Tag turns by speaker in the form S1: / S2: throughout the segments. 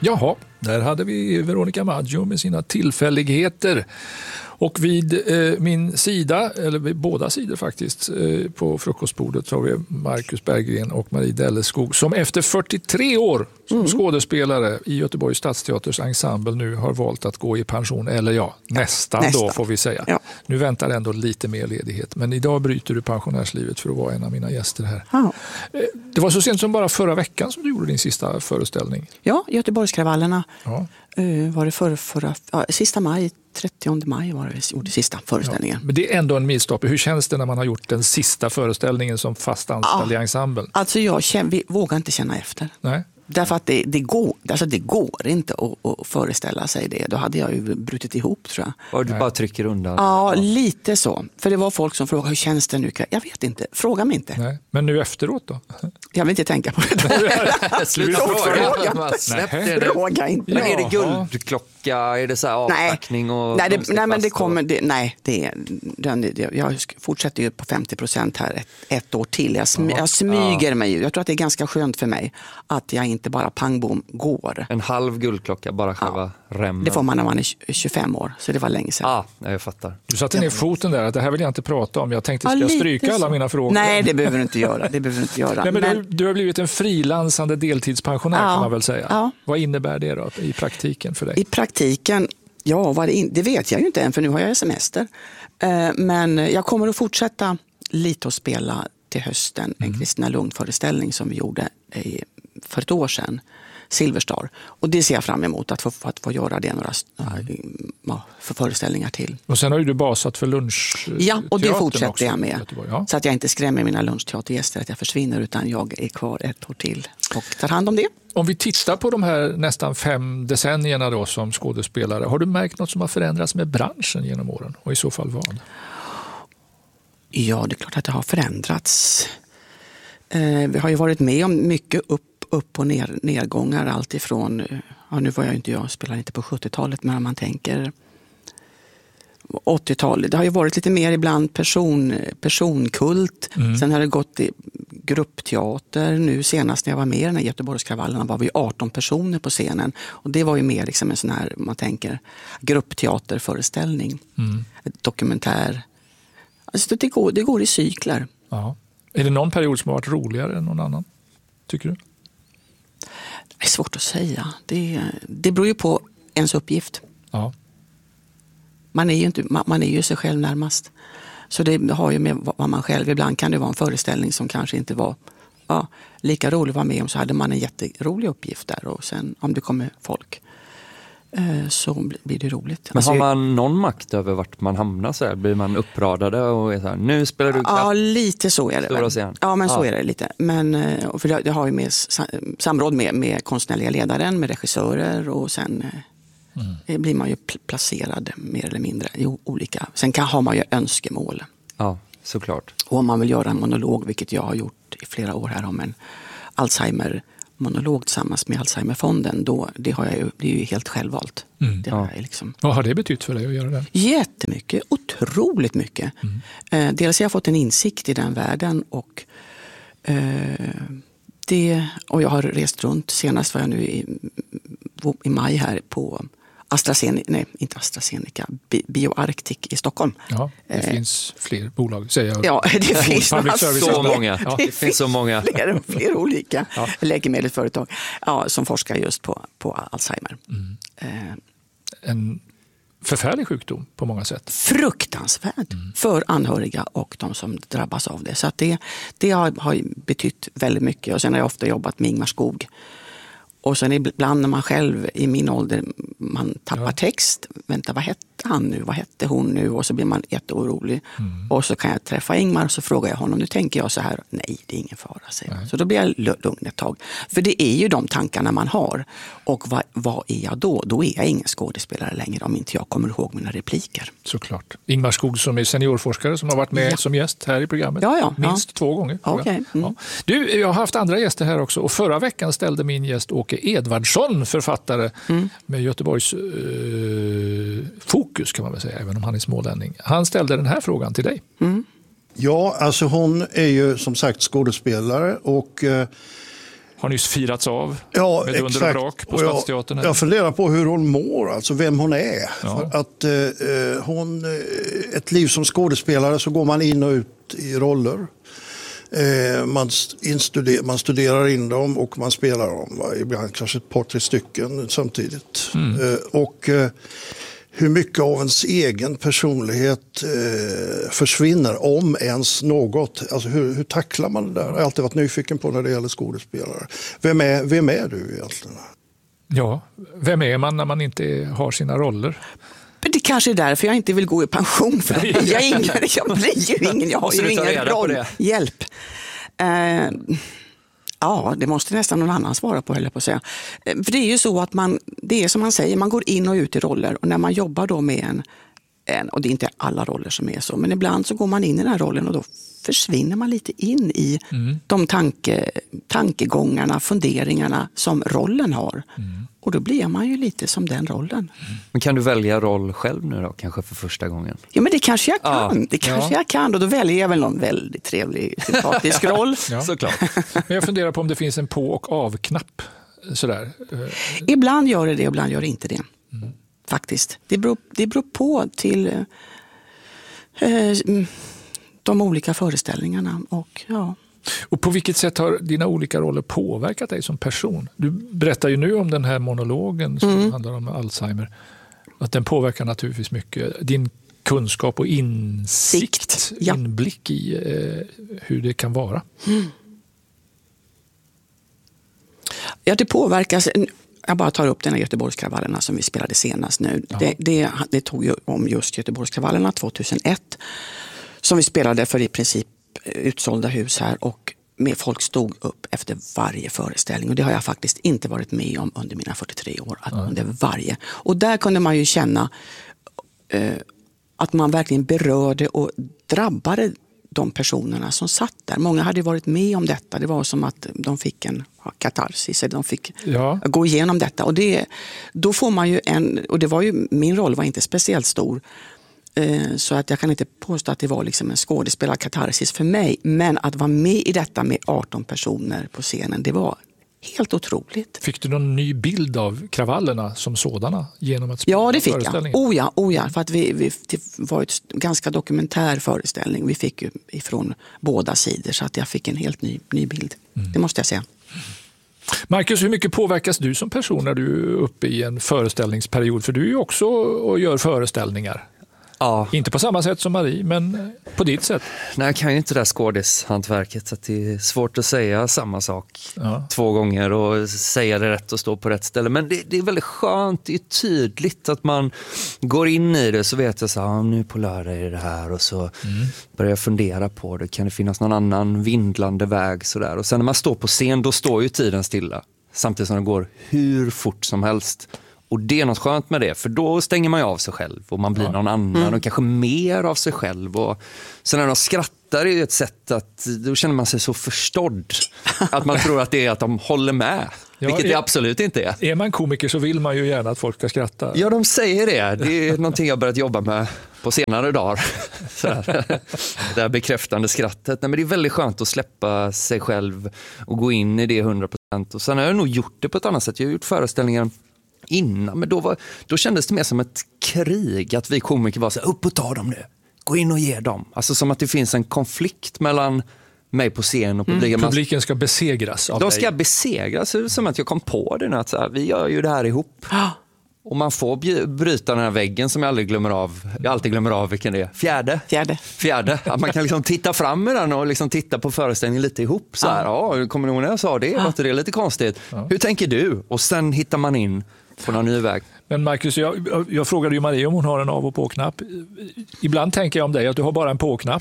S1: Jaha, där hade vi Veronica Maggio med sina tillfälligheter. Och vid min sida, eller vid båda sidor faktiskt, på frukostbordet har vi Marcus Berggren och Marie Delleskog som efter 43 år som skådespelare i Göteborgs stadsteaters ensemble nu har valt att gå i pension. Eller nästan då får vi säga. Ja. Nu väntar ändå lite mer ledighet. Men idag bryter du pensionärslivet för att vara en av mina gäster här. Ja. Det var så sent som bara förra veckan som du gjorde din sista föreställning.
S2: Ja, Göteborgskravallerna. Ja. Var det förra sista maj, 30 maj var det gjorde sista föreställningen.
S1: Ja, men det är ändå en milstolpe. Hur känns det när man har gjort den sista föreställningen som fast anställd i ensemblen?
S2: Alltså vi vågar inte känna efter.
S1: Nej.
S2: Därför att det går inte att föreställa sig det. Då hade jag ju brutit ihop, tror jag.
S3: Och du bara trycker undan?
S2: Ja, lite så. För det var folk som frågade, hur känns det nu? Jag vet inte, fråga mig inte.
S1: Nej. Men nu efteråt då?
S2: Jag vill inte tänka på det.
S3: Sluta
S2: fråga inte.
S3: Men är det guldklocka? Är det så här avpackning?
S2: Nej, men det kommer... jag fortsätter ju på 50% här ett år till. Jag smyger mig. Jag tror att det är ganska skönt för mig att jag inte bara pangbom går.
S3: En halv guldklocka, bara själva remmen.
S2: Det får man när man är 25 år, så det var länge sedan.
S3: Jag fattar.
S1: Du satte ner foten där, att det här vill jag inte prata om. Jag tänkte, ska jag stryka alla mina frågor?
S2: Nej, det behöver du inte göra. Nej,
S1: men du har blivit en frilansande deltidspensionär kan man väl säga. Ja. Vad innebär det då i praktiken för dig?
S2: I praktiken, det vet jag ju inte än, för nu har jag semester. Men jag kommer att fortsätta lite att spela till hösten. En Kristina Lund-föreställning som vi gjorde för ett år sedan, Silverstar. Och det ser jag fram emot, att få göra det några för föreställningar till.
S1: Och sen har ju du basat för lunchteatern.
S2: Ja, och det fortsätter
S1: också,
S2: jag med. Ja. Så att jag inte skrämmer mina lunchteatergäster att jag försvinner, utan jag är kvar ett år till och tar hand om det.
S1: Om vi tittar på de här nästan 5 decennierna då som skådespelare, har du märkt något som har förändrats med branschen genom åren? Och i så fall vad?
S2: Ja, det är klart att det har förändrats. Vi har ju varit med om mycket upp- och nedgångar, allt ifrån, nu var jag spelar inte på 70-talet, men om man tänker 80-talet, det har ju varit lite mer ibland personkult, sen har det gått i gruppteater, nu senast när jag var med i den här Göteborgskravallerna var vi 18 personer på scenen, och det var ju mer liksom en sån här, man tänker, gruppteaterföreställning, dokumentär. Alltså det går i cykler.
S1: Ja. Är det någon period som har varit roligare än någon annan, tycker du?
S2: Det är svårt att säga. Det beror ju på ens uppgift. Ja. Man är ju sig själv närmast. Så det har ju med vad man själv... Ibland kan det vara en föreställning som kanske inte var lika rolig att vara med om, så hade man en jätterolig uppgift där. Och sen om det kommer folk så blir det roligt.
S3: Men har man någon makt över vart man hamnar så här? Blir man uppradade och är så här, nu spelar du
S2: Ja, lite så är det. Ja, men så är det lite. Men för det har ju med samråd med konstnärliga ledaren, med regissörer, och sen blir man ju placerad mer eller mindre i olika. Sen har man ju önskemål.
S3: Ja, såklart.
S2: Och om man vill göra en monolog, vilket jag har gjort i flera år här, om en Alzheimer-monolog tillsammans med Alzheimerfonden, det är ju helt självvalt. Det har jag liksom.
S1: Vad har det betytt för dig att göra det?
S2: Jättemycket, otroligt mycket. Dels har jag fått en insikt i den världen, och jag har rest runt. Senast var jag nu i maj här på BioArctic i Stockholm.
S1: Ja, det finns fler bolag, säger jag.
S2: Ja, det finns
S3: så många. Ja, det finns så många.
S2: Fler olika läkemedelsföretag som forskar just på Alzheimer.
S1: En förfärlig sjukdom på många sätt.
S2: Fruktansvärd för anhöriga och de som drabbas av det. Så att det har betytt väldigt mycket. Och sen har jag ofta jobbat med Ingmar Skog. Och sen ibland när man själv i min ålder, man tappar text. Vänta, vad hette han nu? Vad hette hon nu? Och så blir man jätteorolig. Och så kan jag träffa Ingmar och så frågar jag honom, nu tänker jag så här. Nej, det är ingen fara, säger jag. Så då blir jag lugn ett tag. För det är ju de tankarna man har. Och vad är jag då? Då är jag ingen skådespelare längre om inte jag kommer ihåg mina repliker.
S1: Såklart. Ingmar Skog som är seniorforskare som har varit med som gäst här i programmet. Minst 2 gånger.
S2: Okay.
S1: Du, jag har haft andra gäster här också. Och förra veckan ställde min gäst Åke Edvardsson, författare med Göteborgs fokus kan man väl säga, även om han är smålänning. Han ställde den här frågan till dig.
S4: Ja, alltså hon är ju som sagt skådespelare, och
S1: har nyss firats av med
S4: exakt.
S1: under och brak på Stadsteatern.
S4: Jag funderar på hur hon mår, alltså vem hon är.
S1: Ja.
S4: För att ett liv som skådespelare så går man in och ut i roller. Man studerar in dem och man spelar dem. Ibland kanske ett par, 3 stycken samtidigt. Och hur mycket av ens egen personlighet försvinner, om ens något. Alltså hur tacklar man det där? Jag har alltid varit nyfiken på när det gäller skådespelare. Vem är du egentligen?
S1: Ja, vem är man när man inte har sina roller?
S2: Det kanske är därför jag inte vill gå i pension. För jag blir ju ingen, jag har ju ingen roll. Hjälp. Ja, det måste nästan någon annan svara på, höll jag på att säga. För det är ju så att det är som man säger, man går in och ut i roller. Och när man jobbar då med och det är inte alla roller som är så, men ibland så går man in i den här rollen och då försvinner man lite in i de tankegångarna, funderingarna som rollen har. Och då blir man ju lite som den rollen.
S3: Men kan du välja roll själv nu då, kanske för första gången?
S2: Ja, men det kanske jag kan. Ja. Det kanske jag kan. Och då väljer jag väl någon väldigt trevlig, sympatisk roll.
S3: Ja. Såklart.
S1: Men jag funderar på om det finns en på- och av-knapp. Sådär.
S2: Ibland gör det, ibland gör det inte det. Faktiskt. Det beror på till de olika föreställningarna.
S1: Och på vilket sätt har dina olika roller påverkat dig som person? Du berättar ju nu om den här monologen som handlar om Alzheimer. Att den påverkar naturligtvis mycket. Din kunskap och insikt, inblick i hur det kan vara.
S2: Ja, det påverkas. Jag bara tar upp den här Göteborgskravallerna som vi spelade senast nu. Det tog ju om just Göteborgskravallerna 2001 som vi spelade för i princip utsålda hus här, och med folk stod upp efter varje föreställning, och det har jag faktiskt inte varit med om under mina 43 år, att under varje. Och där kunde man ju känna att man verkligen berörde och drabbade de personerna som satt där. Många hade varit med om detta. Det var som att de fick en katarsis, eller de fick gå igenom detta. Och då får man ju och det var ju, min roll var inte speciellt stor. Så att jag kan inte påstå att det var liksom en skådespelarkatarsis för mig. Men att vara med i detta med 18 personer på scenen, det var helt otroligt.
S1: Fick du någon ny bild av kravallerna som sådana genom att spela?
S2: Ja, det fick jag. Oh ja, för att det var ett ganska dokumentär föreställning. Vi fick ju ifrån båda sidor, så att jag fick en helt ny bild. Det måste jag säga.
S1: Marcus, hur mycket påverkas du som person när du är uppe i en föreställningsperiod? För du är ju också och gör föreställningar.
S3: Ja.
S1: Inte på samma sätt som Marie, men på ditt sätt.
S3: Nej, jag kan ju inte det där skådishantverket, så att det är svårt att säga samma sak 2 gånger och säga det rätt och stå på rätt ställe. Men det är väldigt skönt, det är tydligt att man går in i det, så vet jag så här, nu på lördag är det här, och så börjar jag fundera på det. Kan det finnas någon annan vindlande väg så där? Och sen när man står på scen, då står ju tiden stilla, samtidigt som det går hur fort som helst. Och det är något skönt med det, för då stänger man ju av sig själv och man blir någon annan och kanske mer av sig själv. Och sen när de skrattar är ju ett sätt att då känner man sig så förstådd att man tror att det är att de håller med, vilket det absolut inte är.
S1: Är man komiker så vill man ju gärna att folk ska skratta.
S3: Ja, de säger det. Det är någonting jag börjat jobba med på senare dagar. Så här, det här bekräftande skrattet. Nej, men det är väldigt skönt att släppa sig själv och gå in i det 100%. Och sen har jag nog gjort det på ett annat sätt. Jag har gjort föreställningar innan, men då kändes det mer som ett krig, att vi komiker var så här, upp och ta dem nu, gå in och ge dem, alltså som att det finns en konflikt mellan mig på scen och publiken.
S1: Publiken ska besegras av dig.
S3: De ska besegras, som att jag kom på det nu, att så här, vi gör ju det här ihop. Och man får bryta den här väggen som jag aldrig glömmer av. Jag alltid glömmer av vilken det är. Fjärde. Att man kan liksom titta fram med den och liksom titta på föreställningen lite ihop. Så här, kommer ni ihåg när jag sa det? Var inte det lite konstigt? Hur tänker du? Och sen hittar man in på någon ny väg.
S1: Men Marcus, jag frågade ju Marie om hon har en av- och på-knapp. Ibland tänker jag om dig att du har bara en på-knapp,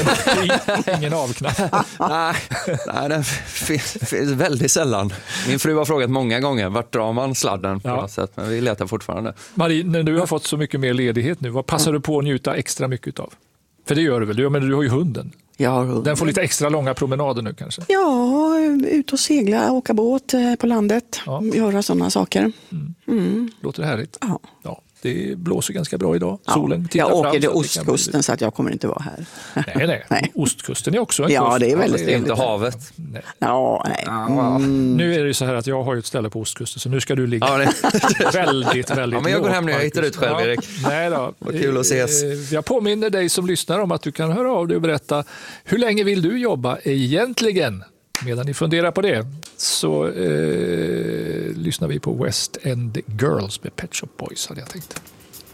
S1: ingen av-knapp.
S3: Nej, det finns väldigt sällan. Min fru har frågat många gånger, vart drar man sladden på något sätt, men vi letar fortfarande.
S1: Marie, när du har fått så mycket mer ledighet nu, vad passar du på att njuta extra mycket av? För det gör du väl? Men du har ju hunden.
S2: Jag har hunden.
S1: Den får lite extra långa promenader nu kanske?
S2: Ja, ut och segla, åka båt på landet, göra sådana saker.
S1: Låter det härligt?
S2: Ja.
S1: Det blåser ganska bra idag. Solen tittar
S2: jag åker
S1: fram,
S2: till ostkusten så att jag kommer inte vara här.
S1: Nej. Ostkusten är också en kust.
S2: Ja, det är väldigt
S3: Det är inte havet.
S1: Nej.
S2: Ja, nej.
S1: Nu är det ju så här att jag har ju ett ställe på ostkusten, så nu ska du ligga väldigt
S3: Ja, men jag går hem nu, jag hittar ut själv, Erik.
S1: Nej då.
S3: Vad kul att ses.
S1: Jag påminner dig som lyssnar om att du kan höra av dig och berätta hur länge vill du jobba egentligen? Medan ni funderar på det så lyssnar vi på West End Girls med Pet Shop Boys, hade jag tänkt.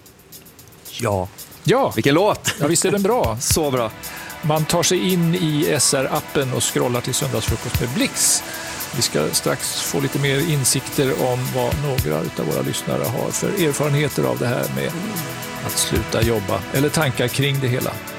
S1: Ja,
S3: Vilken låt!
S1: ja, visst är den bra.
S3: Så bra.
S1: Man tar sig in i SR-appen och scrollar till Söndagsfrukost med Blix. Vi ska strax få lite mer insikter om vad några av våra lyssnare har för erfarenheter av det här med att sluta jobba eller tankar kring det hela.